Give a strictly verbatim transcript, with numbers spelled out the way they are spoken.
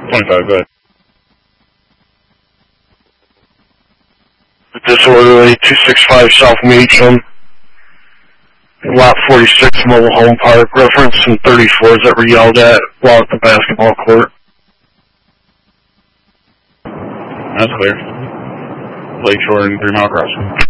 twenty-five, go ahead. Disorderly, two sixty-five South Meacham, Lot forty-six, Mobile Home Park, reference some thirty-fours that were yelled at while at the basketball court. That's clear. Lakeshore and Three Mile Crossing.